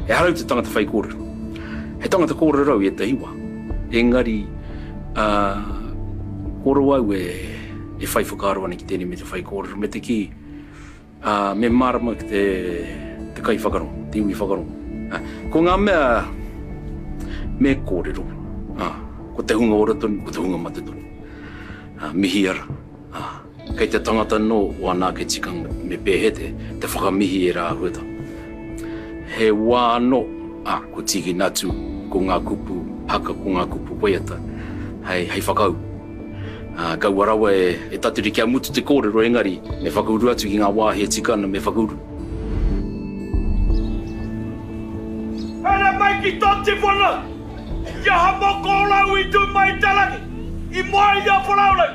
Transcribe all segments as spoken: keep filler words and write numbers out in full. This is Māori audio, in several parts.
e harau te tangata whai kōrero. He tangata kōrero i e te iwa. Engari, uh, kōrero au e, e whai whakaroana ki tēnei me te whai kōrero. Me te ki, uh, me marama ki te, te kai whakarongo, te iwi whakarongo. Uh, ko ngā mea, me kōrero. Uh, ko te hunga oratoni, ko te hunga matatoni. Uh, mihiara. Uh, kei te tangata no o anā ke tikanga me pēhete, te whakamihi e rā hueta. He wā no, a, ko tiki natu, ko ngā kupu, haka ko ngā kupu waiata, hei, hei whakau. Uh, kau arawa e, e taturi kia mutu te kōrero engari, me whakauru atu ki ngā wāhi e tikana me whakauru. Hera mai ki tōti whana, ia hapa kōlau i tū mai talangi, i mai ia whanaurai.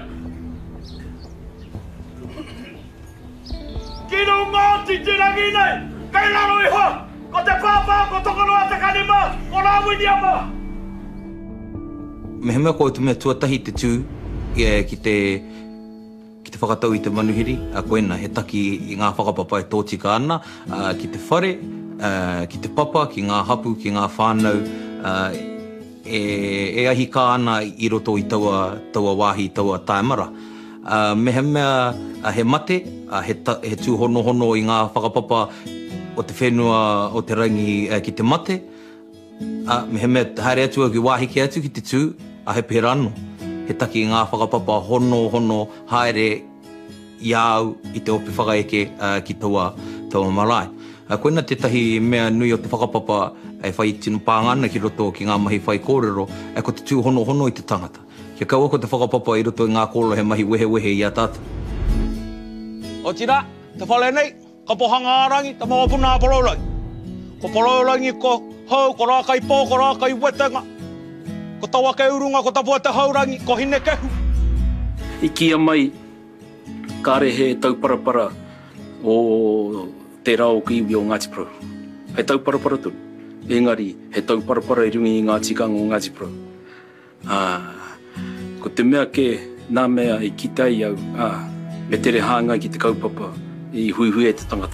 Kino ngāti te rangi nei, kei laro i hoa, ko te pāpā, ko tokonoa te kanima, ko rāwi ni ama. Me he mea koe tu mea tuatahi te tū e, ki te ki te whakatau i te manuhiri, a koena he taki i ngā whakapapa e tōtika ana, uh, ki te whare, uh, ki te papa, ki ngā hapu, ki ngā whānau, uh, e, e ahi kā ana i roto i taua, taua wāhi, taua taemara. Uh, me he mea uh, he mate, uh, he, ta, he tū hono hono i ngā whakapapa o te whenua o te rangi uh, ki te mate. Uh, me he mea haere atua ki wāhi ki atu ki te tū, a he perano. He taki i ngā whakapapa hono hono haere i au i te opi whakaeke uh, ki taua, taua marae. Uh, koina te tahi mea nui o te whakapapa e whai tino pāngana ki roto ki ngā mahi whai kōrero, e ko te tū hono hono i te tangata. Kia kaua ko te whakapapa i roto i ngā kōrero he mahi wehe wehe i a tāta. O tira, te whale nei, ka pohanga arangi, ta mawa puna a paraurangi. Ko paraurangi ko hau, ko rākai pō, ko rākai wetenga. Ko tawa ke urunga, ko tapua te haurangi, ko hine kehu. I kia mai, kāre he tauparapara o te rao ki iwi o Ngāti Porou. He tauparapara tunu. Engari, he tauparapara i rungi i ngā tikanga o Ngāti Porou. Ah, ko te mea ke, nā mea i kitai au, ah, me tere hāngai ki te kaupapa i hui hui e te tangata.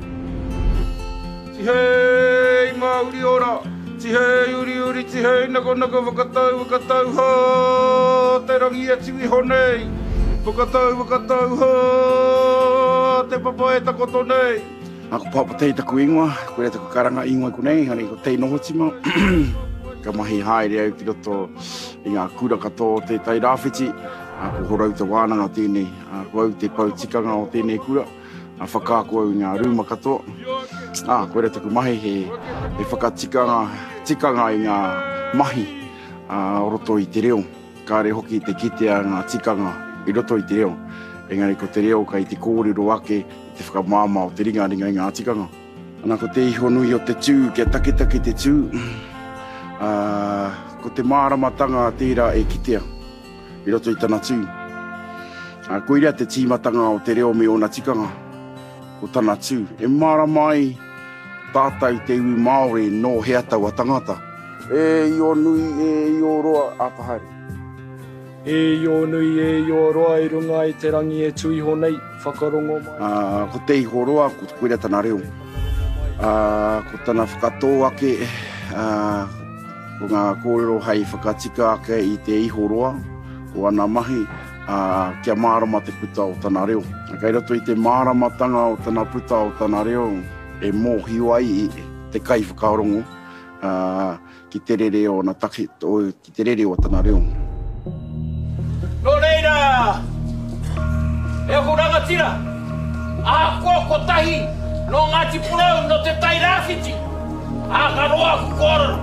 Tihei mauri ora, tihei uri uri, tihei nako nako wakatau wakatau ho, te rangi e tiwi honei, wakatau wakatau ho, te papa e takoto nei. Ako papa tei taku ingoa, koe taku karanga ingoa kunei, hani ko tei noho tima. Ka mahi haere au ki roto i ngā kura katoa te tai rāwhiti, ko horau te wānanga o tēnei, ko au te pautikanga o tēnei kura, whakāko au ngā rūma katoa. Ah, koe taku mahi he, he whakatikanga tikanga i ngā mahi o roto i te reo. Kāre hoki te kitea ngā tikanga i roto i te reo. Engari ko te reo kai te kōrero ake, te whakamāma o te ringa ringa i ngā tikanga. Ana ko te iho nui o te tū, kia take take te tū. Uh, ko te māramatanga tērā e kitea i roto i tana tū. Uh, ko iria te tīmatanga o te reo me o na tikanga o tana tū. E māramai tātou te ui Māori no hea tau a tangata. E i o nui, e i o roa a pahari. E i o nui, e i o roa i runga i te rangi e tui honei, whakarongo mai. Uh, ko te iho roa, ko te koerea tana reo. Uh, ko tana whakatō ake, uh, ko ngā kōrero hei whakatika ake i te iho roa, o ana mahi, uh, kia mārama te puta o tana reo. Kei roto i te māramatanga o tana puta o tana reo, e mōhio ai i te kai whakarongo, uh, ki te rere o na taki, o, ki te rere o tana reo. No reira! E ako rangatira! A koa ko tahi no Ngāti Porou no te tai rāwhiti! A ka roa ku kōrero!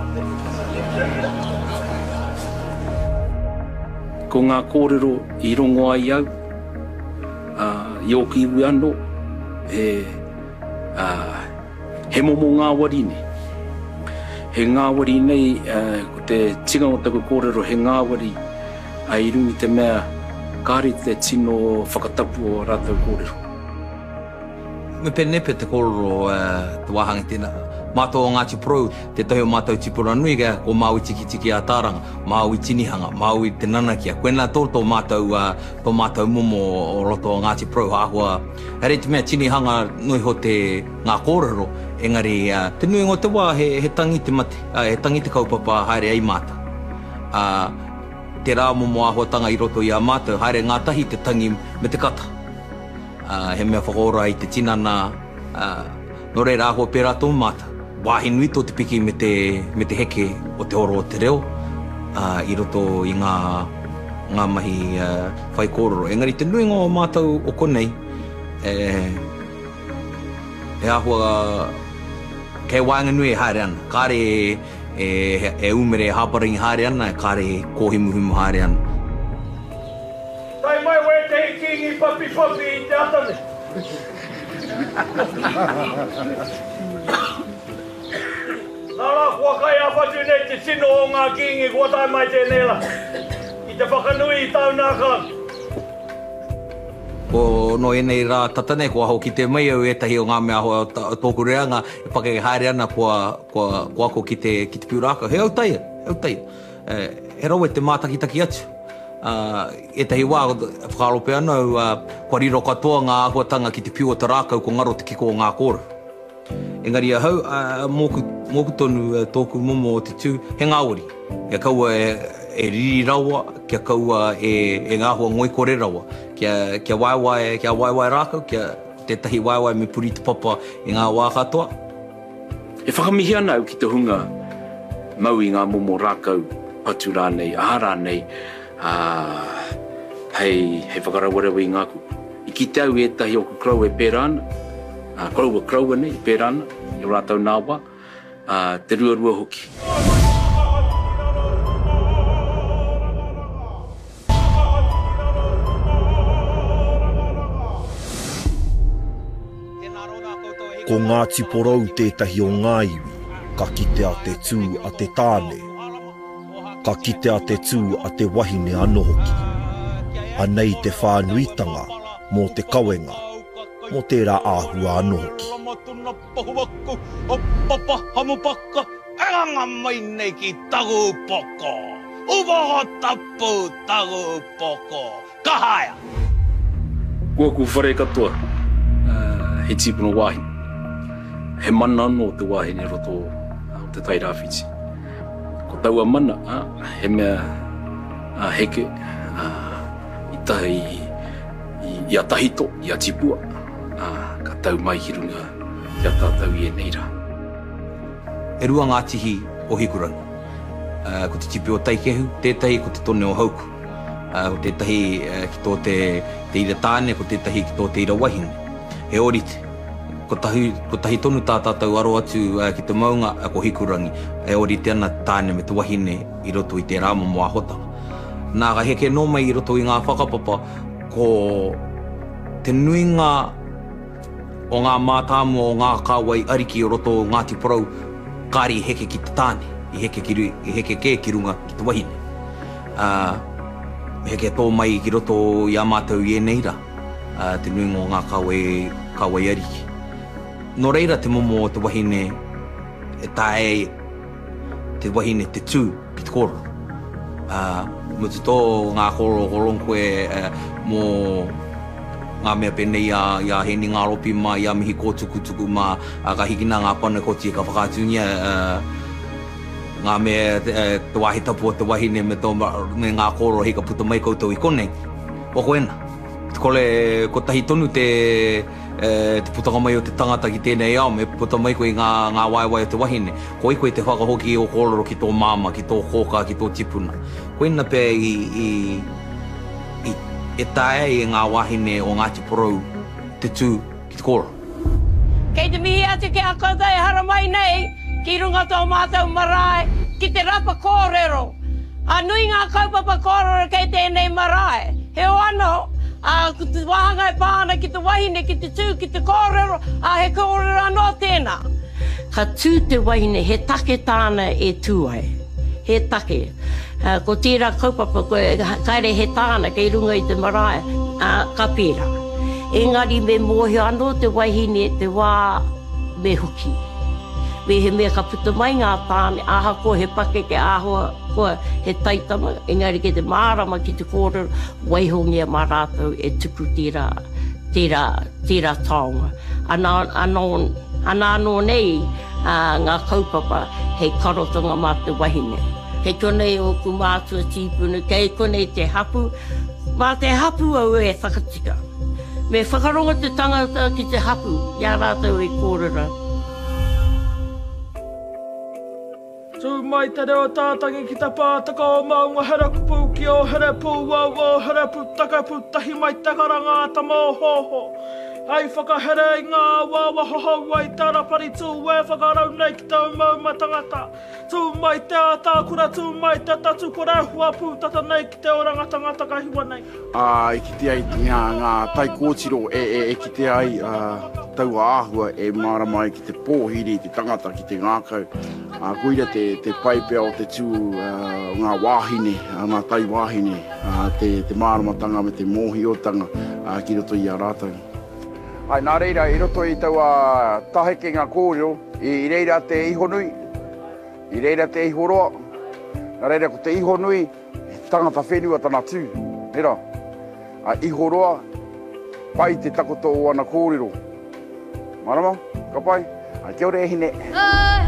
Ko ngā kōrero i rongo ai au, uh, i o ki iwi anō, he, uh, he momo ngā wari nei. He ngā wari nei, uh, ko te tinga o taku kōrero, he ngā wari a i rungi te mea kāre te tino whakatapu o rātou kōrero. Me pe nepe te kōrero uh, te wāhangi tēnā, Mātou o Ngāti Porou, te tahi o mātou tipura nui kia, ko Māui tiki tiki a tāranga, Māui tinihanga, Māui te nanakia. Koena tō tō mātou, uh, tō mātou momo o roto o Ngāti Porou, āhua. Here te mea tinihanga nui ho te ngā kōrero, engari uh, te nui ngō te wā he, he tangi te mate, uh, he tangi te kaupapa haere ai mātou. Uh, te rā momo āhuatanga i roto i a mātou, haere ngā tahi te tangi me te kata. Uh, he mea whakaora i te tinana, uh, no reira āhua pērā tō mātou. Wāhi nui tō te piki me te, me te heke o te oro o te reo, uh, i roto i ngā, ngā mahi uh, whai kōrero. Engari te nui ngō mātou o konei, e, e āhua, kei wāinga nui e haere ana. Kāre e, e, e umere e hāparingi haere ana, kāre e kōhimuhimu haere ana. Tai mai wē te hikingi papi papi i te atane. Nara, kua kai a whatu nei te sino o ngā kingi, kua tai mai tēnei la. I te whakanui i tau nā kāng. Ko no enei rā tatane, kua hau ki te mai au etahi o ngā mea hoa tōku reanga, e pake haere ana kua, kua, kua ko ki te, ki te piuraka. He au taia, au taia. E, he rau e te mātakitaki atu. Uh, etahi wā, whakarope ana au, uh, kua riro katoa ngā ahuatanga ki te piu o te rākau ko ngaro te kiko o ngā kōra. Engari a hau, uh, mōku, mōku tonu uh, tōku momo o te tū, he ngāori. Kia kaua e, e riri rawa, kia kaua e, e ngāhua ngoi kore rawa. Kia, kia waiwai, kia waiwai rākau, kia tētahi waiwai me puri te papa i ngā wā katoa. E whakamihi ana au ki te hunga mau i ngā momo rākau atu rānei, aha rānei, uh, hei, hei whakarawarawa i ngāku. I ki te au e tahi o ku krau e pērāna, Uh, Kraua kraua nei, i pērana, i rātau nāwa, uh, te rua rua hoki. Ko Ngāti Porou tētahi o ngā iwi, ka kite a te tū a te tāne. Ka kite a te tū a te wahine anō hoki. Anei te whānuitanga mō te kawenga. Mo tērā āhua anō hoki. Matuna pahuaku, o papa hamupaka, enganga mai nei ki tagu poko. Uwaha tapu tagu poko. Kahaya! Kua ku whare katoa, uh, he tipuno wāhi. He mana anō te wāhi ni roto o te tairāwhiti. Ko taua mana, uh, he mea uh, heke, uh, i tahi, i, i a tahito, i a tipua. Ah, ka tau mai ki runga, te atātau i e nei rā. E rua Ngātihi o Hikurangi. Uh, ko te tipi o Taikehu, tētahi ko te tone o Hauku. Uh, ko tētahi uh, ki tō te, te ira tāne, ko tētahi ki tō te ira wahine. He orite. Ko tahi, ko tahi tonu tā tātou aro atu uh, ki te maunga uh, ko Hikurangi. E orite ana tāne me te wahine i roto i te rāma mo ahotanga. Nā ka heke no mai i roto i ngā whakapapa ko te nuinga o ngā mātāmu o ngā kāwai ariki o roto Ngāti Porou, kāri i heke ki te tāne, i heke, ki, i heke ke ki runga ki te wahine. Uh, heke tō mai ki roto i a mātou i e neira, uh, te nui ngō ngā kāwai, kāwai ariki. No reira te momo o te wahine, e tae te wahine te tū ki te koro. Uh, Mutu tō ngā koro koronkoe uh, mō ngā mea penei a, a heni ngā ropi ma, i a mihi kōtukutuku ma, a ka hikina ngā pana koti e ka whakātunia, uh, ngā mea uh, te wahi tapu o te wahine me, tō, me ngā kōro hei ka puta mai koutou i konei. Wako ena. Te kole, ko tahi tonu te, uh, te putanga mai o te tangata ki tēnei au, me puta mai koe ngā, ngā waiwai o te wahine. Ko i koe te whakahoki o kōroro ki tō māma, ki tō kōka, ki tō tipuna. Ko ena pē i, i e tae e ngā wahine o Ngāti Porou te tū ki te kōra. Kei te mihi atu ki a koutai hara mai nei, ki runga tō mātou marae, ki te rapa kōrero. A nui ngā kaupapa kōrero kei tēnei marae. He o ano, a te wahanga e pāna ki te wahine, ki te tū, ki te kōrero, a he kōrero anō tēnā. Ka tū te wahine, he take tāna e tū ai. He take. Uh, ko tērā kaupapa koe, kaere he tāna kei runga i te marae, uh, ka pērā. Engari me mohi anō te wahine te wā me huki. Me he mea ka puta mai ngā tāne, aha ko he pake ke āhua, ko he taitama, engari ke te mārama ki te kōrero, waihongia mā rātou e tuku tērā, tērā, tērā taonga. Ana, ana, ana anō nei, uh, ngā kaupapa, hei karotonga mā te wahine. Kei konei o ku mātua tīpunu, kei konei te hapu, mā te hapu au e whakatika. Me whakaronga te tangata ki te hapu, ia rātou e kōrero. Tū mai te reo tātangi ki te pātaka o maunga here kupu ki o here pū wau o here pūtaka pūtahi mai te karanga ta mō hoho. Ai whakahere i ngā wāwa hohau ai tarapari tū e whakarau nei ki tau mauma tangata. Tū mai te ātākura, tū mai te tatu kore hua pūtata nei ki te oranga tangata ka hiwa nei. Uh, e kite ai ngā, ngā tai kōtiro e, e, e kite ai uh, tau āhua e mārama ai ki te pōhiri, te tangata ki te ngākau. Uh, Koira te, te paipea o te tū uh, ngā wāhine, uh, ngā tai wāhine, uh, te, te māramatanga me te mōhiotanga uh, ki roto i a rātou. Ai, nā reira, i roto i tau a taheke ngā kōrero, i reira te iho nui, i reira te iho roa, nā reira ko te iho nui, tangata whenua tana tū, nera. A iho roa, pai te takoto o ana kōrero. Marama, ka pai, ai kia ore e hine.